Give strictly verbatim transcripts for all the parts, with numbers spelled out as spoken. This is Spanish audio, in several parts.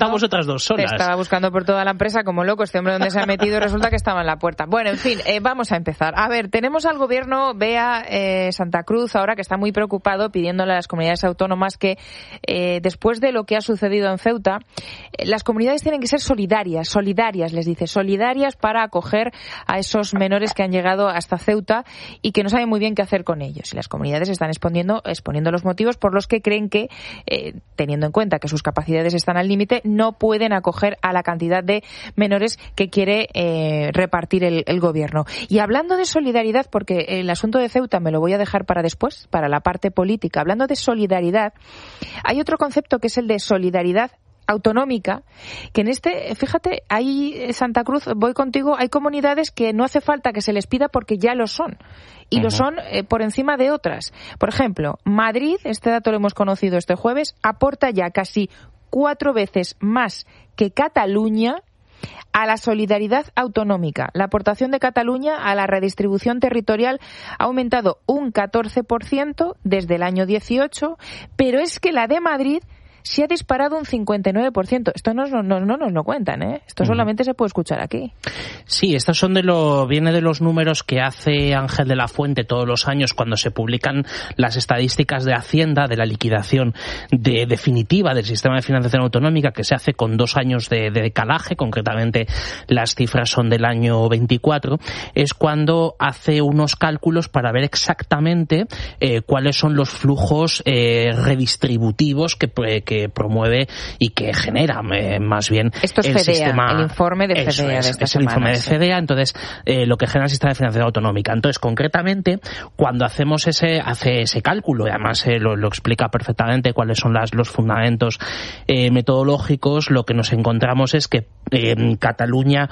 estamos otras dos solas. Te estaba buscando por toda la empresa como loco este hombre donde se ha metido y resulta que estaba en la puerta. Bueno, en fin, eh, vamos a empezar. A ver, tenemos al gobierno, Bea, eh, Santa Cruz, ahora que está muy preocupado pidiéndole a las comunidades autónomas que eh, después de lo que ha sucedido en Ceuta, eh, las comunidades tienen que ser solidarias, solidarias, les dice, solidarias para acoger a esos menores que han llegado hasta Ceuta y que no saben muy bien qué hacer con ellos. Y las comunidades están exponiendo, exponiendo los motivos por los que creen que, eh, teniendo en cuenta que sus capacidades están al límite, no pueden acoger a la cantidad de menores que quiere eh, repartir el, el gobierno. Y hablando de solidaridad, porque el asunto de Ceuta me lo voy a dejar para después, para la parte política, hablando de solidaridad, hay otro concepto que es el de solidaridad autonómica, que en este, fíjate, hay Santa Cruz, voy contigo, hay comunidades que no hace falta que se les pida porque ya lo son, y uh-huh. lo son eh, por encima de otras. Por ejemplo, Madrid, este dato lo hemos conocido este jueves, aporta ya casi cuatro veces más que Cataluña a la solidaridad autonómica. La aportación de Cataluña a la redistribución territorial ha aumentado un catorce por ciento desde el año dieciocho, pero es que la de Madrid se ha disparado un cincuenta y nueve por ciento. Esto no, no, no, no nos lo cuentan, ¿eh? Esto solamente se puede escuchar aquí. Sí, estos son de lo, viene de los números que hace Ángel de la Fuente todos los años cuando se publican las estadísticas de Hacienda de la liquidación de, definitiva del sistema de financiación autonómica, que se hace con dos años de, de decalaje, concretamente las cifras son del año veinticuatro, es cuando hace unos cálculos para ver exactamente eh, cuáles son los flujos eh, redistributivos que, que que promueve y que genera eh, más bien Esto es el FEDEA, sistema. El informe de FEDEA eso es, de esta es el informe de sí. FEDEA, entonces eh, lo que genera el sistema de financiación autonómica. Entonces, concretamente, cuando hacemos ese hace ese cálculo, y además eh, lo, lo explica perfectamente cuáles son las, los fundamentos eh, metodológicos, lo que nos encontramos es que eh, Cataluña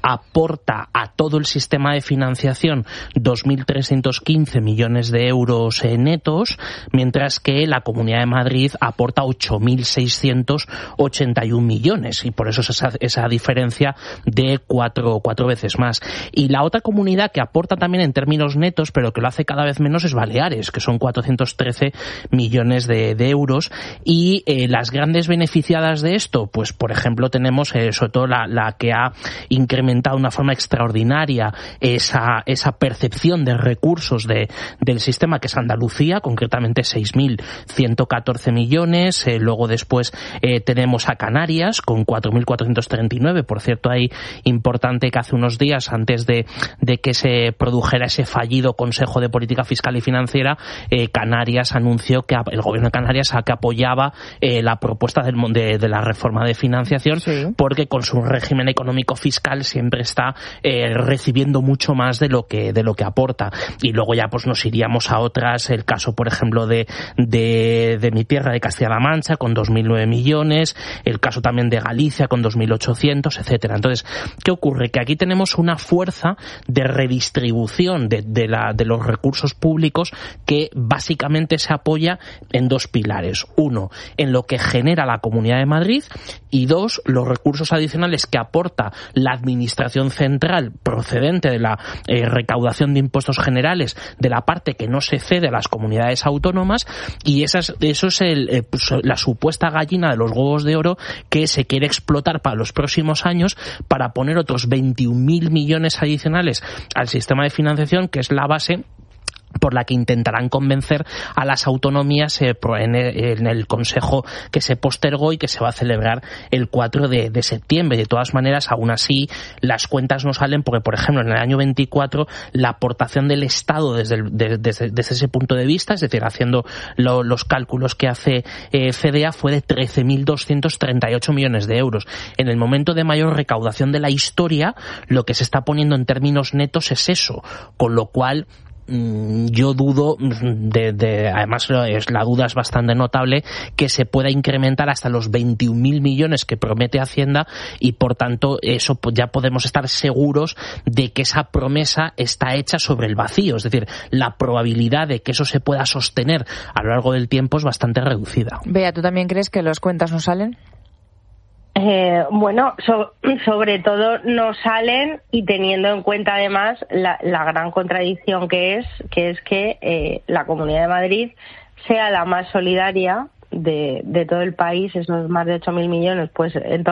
aporta a todo el sistema de financiación dos mil trescientos quince millones de euros eh, netos, mientras que la Comunidad de Madrid aporta ocho mil seiscientos ochenta y uno millones, y por eso es esa, esa diferencia de cuatro, cuatro veces más. Y la otra comunidad que aporta también en términos netos, pero que lo hace cada vez menos, es Baleares, que son cuatrocientos trece millones de, de euros. Y eh, las grandes beneficiadas de esto, pues por ejemplo tenemos eh, sobre todo la, la que ha incrementado de una forma extraordinaria esa, esa percepción de recursos de, del sistema, que es Andalucía, concretamente seis mil ciento catorce millones, eh, luego después eh, tenemos a Canarias con cuatro mil cuatrocientos treinta y nueve. Por cierto, ahí importante que hace unos días, antes de, de que se produjera ese fallido Consejo de Política Fiscal y Financiera, eh, Canarias anunció que el gobierno de Canarias a que apoyaba eh, la propuesta del, de, de la reforma de financiación, sí, porque con su régimen económico fiscal siempre está eh, recibiendo mucho más de lo que de lo que aporta. Y luego ya pues nos iríamos a otras, el caso por ejemplo de, de, de mi tierra, de Castilla-La Mancha, con dos mil nueve millones, el caso también de Galicia con dos mil ochocientos, etcétera. Entonces, ¿qué ocurre? Que aquí tenemos una fuerza de redistribución de, de, la, de los recursos públicos que básicamente se apoya en dos pilares. Uno, en lo que genera la Comunidad de Madrid, y dos, los recursos adicionales que aporta la Administración Central procedente de la eh, recaudación de impuestos generales de la parte que no se cede a las comunidades autónomas, y esas, eso es el, eh, pues, la supuesta gallina de los huevos de oro que se quiere explotar para los próximos años para poner otros veintiún mil millones adicionales al sistema de financiación, que es la base por la que intentarán convencer a las autonomías eh, en, el, en el Consejo que se postergó y que se va a celebrar el cuatro de septiembre. De todas maneras, aún así, las cuentas no salen porque, por ejemplo, en el año veinticuatro, la aportación del Estado desde, el, de, desde, desde ese punto de vista, es decir, haciendo lo, los cálculos que hace eh, FEDEA, fue de trece mil doscientos treinta y ocho millones de euros. En el momento de mayor recaudación de la historia, lo que se está poniendo en términos netos es eso, con lo cual yo dudo, de, de, además es, la duda es bastante notable, que se pueda incrementar hasta los veintiún mil millones que promete Hacienda, y por tanto eso ya podemos estar seguros de que esa promesa está hecha sobre el vacío, es decir, la probabilidad de que eso se pueda sostener a lo largo del tiempo es bastante reducida. Bea, ¿tú también crees que las cuentas no salen? Eh, bueno, so, sobre todo no salen, y teniendo en cuenta además la, la gran contradicción que es que es que eh, la Comunidad de Madrid sea la más solidaria de, de todo el país, esos más de ocho mil millones, pues en